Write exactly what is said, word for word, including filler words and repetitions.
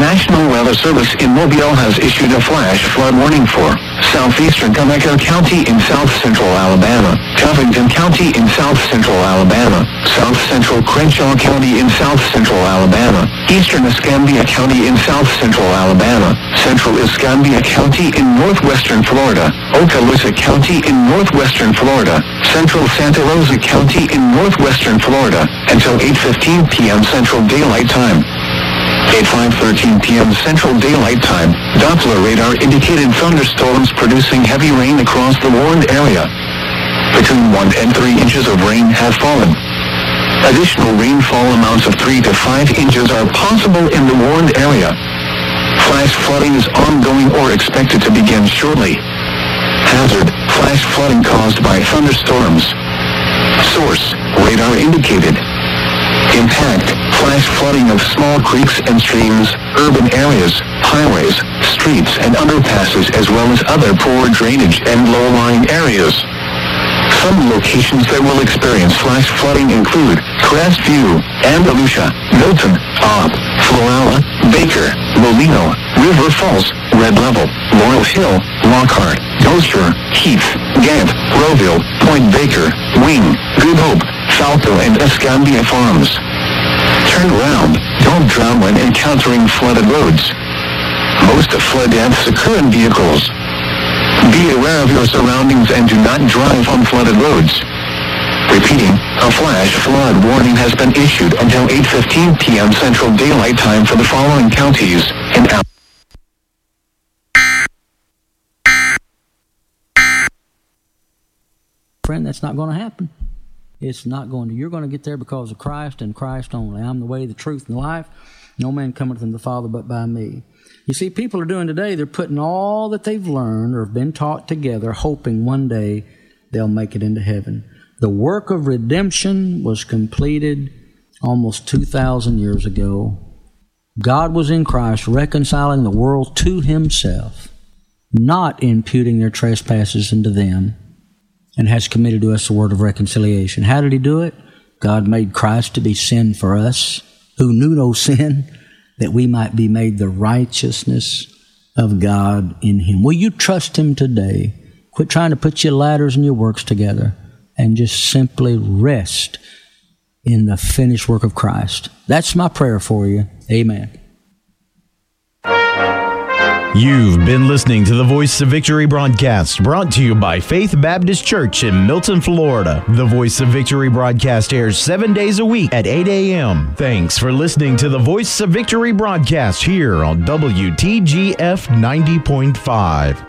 National Weather Service in Mobile has issued a flash flood warning for southeastern Conecuh County in south-central Alabama, Covington County in south-central Alabama, south-central Crenshaw County in south-central Alabama, eastern Escambia County in south-central Alabama, central Escambia County in northwestern Florida, Okaloosa County in northwestern Florida, central Santa Rosa County in northwestern Florida, until eight fifteen p.m. Central Daylight Time. At five thirteen p.m. Central Daylight Time, Doppler radar indicated thunderstorms producing heavy rain across the warned area. Between one and three inches of rain have fallen. Additional rainfall amounts of three to five inches are possible in the warned area. Flash flooding is ongoing or expected to begin shortly. Hazard: flash flooding caused by thunderstorms. Source: radar indicated. Impact: flash flooding of small creeks and streams, urban areas, highways, streets and underpasses, as well as other poor drainage and low-lying areas. Some locations that will experience flash flooding include Crestview, Andalusia, Milton, Opp, Florala, Baker, Molino, River Falls, Red Level, Laurel Hill, Lockhart, Gosher, Heath, Gant, Rowville, Point Baker, Wing, Good Hope, Falco and Escambia Farms. Turn around. Don't drown when encountering flooded roads. Most flood deaths occur in vehicles. Be aware of your surroundings and do not drive on flooded roads. Repeating, a flash flood warning has been issued until eight fifteen p.m. Central Daylight Time for the following counties in Al- Friend, that's not going to happen. It's not going to. You're going to get there because of Christ and Christ only. I'm the way, the truth, and the life. No man cometh unto the Father but by me. You see, people are doing today, they're putting all that they've learned or have been taught together, hoping one day they'll make it into heaven. The work of redemption was completed almost two thousand years ago. God was in Christ reconciling the world to himself, not imputing their trespasses unto them, and has committed to us the word of reconciliation. How did he do it? God made Christ to be sin for us, who knew no sin, that we might be made the righteousness of God in him. Will you trust him today? Quit trying to put your ladders and your works together and just simply rest in the finished work of Christ. That's my prayer for you. Amen. You've been listening to the Voice of Victory broadcast, brought to you by Faith Baptist Church in Milton, Florida. The Voice of Victory broadcast airs seven days a week at eight a.m. Thanks for listening to the Voice of Victory broadcast here on W T G F ninety point five.